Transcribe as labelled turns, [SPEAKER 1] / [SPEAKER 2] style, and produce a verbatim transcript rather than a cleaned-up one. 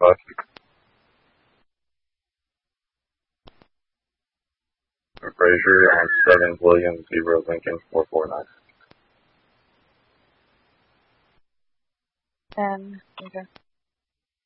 [SPEAKER 1] five. Frazier on seven, Williams, zero, Lincoln, four four nine.
[SPEAKER 2] And, okay.